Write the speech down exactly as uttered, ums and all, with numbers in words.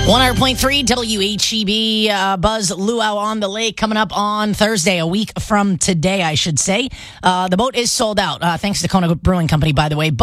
one hundred point three W H E B, uh, Buzz Luau on the Lake coming up on Thursday, a week from today, I should say. Uh, the boat is sold out, uh, thanks to Kona Brewing Company, by the way. But